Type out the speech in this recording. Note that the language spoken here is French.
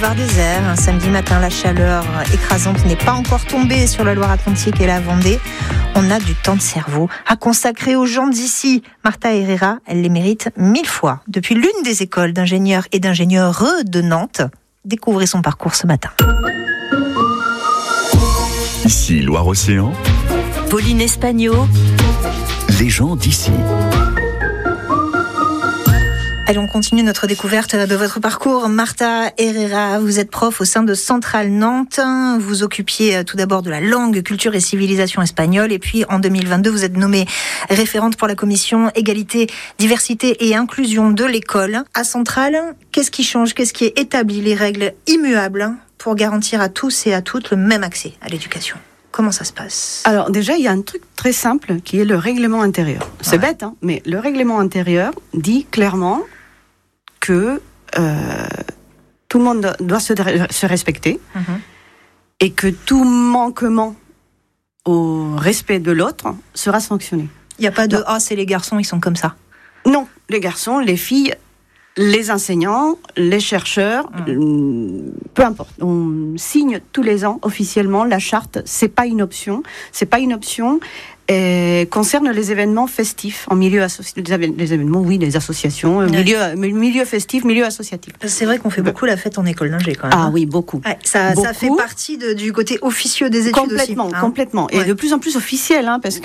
Var des airs, un samedi matin, la chaleur écrasante n'est pas encore tombée sur la Loire-Atlantique et la Vendée. On a du temps de cerveau à consacrer aux gens d'ici. Marta Herrera, elle les mérite 1000 fois. Depuis l'une des écoles d'ingénieurs et d'ingénieures de Nantes, découvrez son parcours ce matin. Ici Loire-Océan, Pauline Espagnaud, les gens d'ici. Allez, on continue notre découverte de votre parcours. Marta Herrera, vous êtes prof au sein de Centrale Nantes. Vous occupiez tout d'abord de la langue, culture et civilisation espagnole. Et puis, en 2022, vous êtes nommée référente pour la commission égalité, diversité et inclusion de l'école. À Centrale, qu'est-ce qui change? Qu'est-ce qui est établi? Les règles immuables pour garantir à tous et à toutes le même accès à l'éducation. Comment ça se passe? Alors déjà, il y a un truc très simple qui est le règlement intérieur. C'est bête, hein, mais le règlement intérieur dit clairement que tout le monde doit se respecter et que tout manquement au respect de l'autre sera sanctionné. Il n'y a pas de « Ah, c'est les garçons, ils sont comme ça ». Non, les garçons, les filles, les enseignants, les chercheurs, peu importe. On signe tous les ans officiellement la charte. C'est pas une option. C'est pas une option. Et concerne les événements festifs en milieu associatif. Les événements, oui, les associations, milieu festif, milieu associatif. C'est vrai qu'on fait beaucoup la fête en école d'ingé quand même. Ah oui, beaucoup. Ouais, ça fait partie du côté officieux des études complètement, aussi. Complètement. Et de plus en plus officiel, parce que